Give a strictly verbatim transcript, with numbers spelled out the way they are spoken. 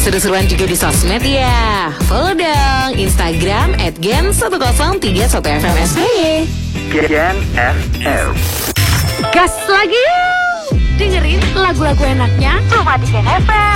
Seru-seruan juga di sosmed ya. Follow dong Instagram at gen satu nol tiga satu F M S B Y. Gen F M. Gas lagi yuk! Dengerin lagu-lagu enaknya cuma di Gen F M.